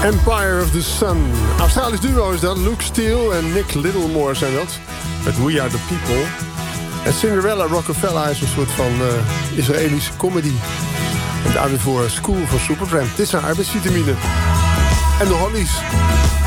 Empire of the Sun. Australisch duo is dat. Luke Steele en Nick Littlemore zijn dat. Met We Are The People. En Cinderella Rockefeller is een soort van Israëlische comedy. En daarvoor School for Supertramp. Dit zijn arbeidsvitamine. En de Hollies.